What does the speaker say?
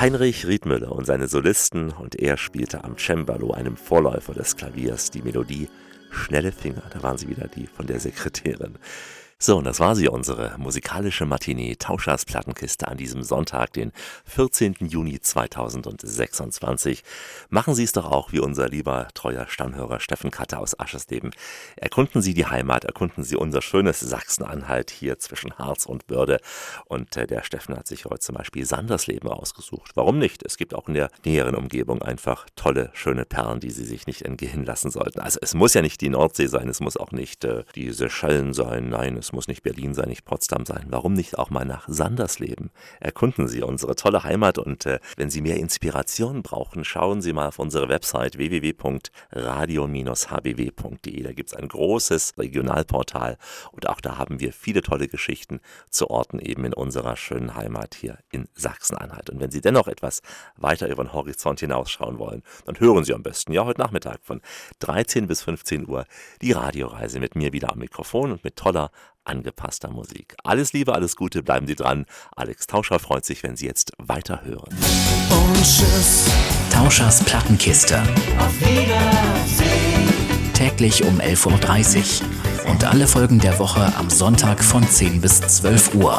Heinrich Riethmüller und seine Solisten, und er spielte am Cembalo, einem Vorläufer des Klaviers, die Melodie Schnelle Finger. Da waren sie wieder, die von der Sekretärin. So, und das war sie, unsere musikalische Matinee Tauschers Plattenkiste an diesem Sonntag, den 14. Juni 2026. Machen Sie es doch auch wie unser lieber, treuer Stammhörer Steffen Katte aus Aschersleben. Erkunden Sie die Heimat, erkunden Sie unser schönes Sachsen-Anhalt hier zwischen Harz und Börde. Und der Steffen hat sich heute zum Beispiel Sandersleben rausgesucht. Warum nicht? Es gibt auch in der näheren Umgebung einfach tolle, schöne Perlen, die Sie sich nicht entgehen lassen sollten. Also es muss ja nicht die Nordsee sein, es muss auch nicht die Seychellen sein, nein, es muss nicht Berlin sein, nicht Potsdam sein. Warum nicht auch mal nach Sandersleben? Erkunden Sie unsere tolle Heimat, und wenn Sie mehr Inspiration brauchen, schauen Sie mal auf unsere Website www.radio-hbw.de. Da gibt es ein großes Regionalportal, und auch da haben wir viele tolle Geschichten zu Orten eben in unserer schönen Heimat hier in Sachsen-Anhalt. Und wenn Sie dennoch etwas weiter über den Horizont hinausschauen wollen, dann hören Sie am besten ja heute Nachmittag von 13 bis 15 Uhr die Radioreise mit mir wieder am Mikrofon und mit toller, angepasster Musik. Alles Liebe, alles Gute, bleiben Sie dran. Alex Tauscher freut sich, wenn Sie jetzt weiterhören. Und tschüss. Tauschers Plattenkiste. Auf Wiedersehen. Täglich um 11:30 Uhr. Und alle Folgen der Woche am Sonntag von 10 bis 12 Uhr.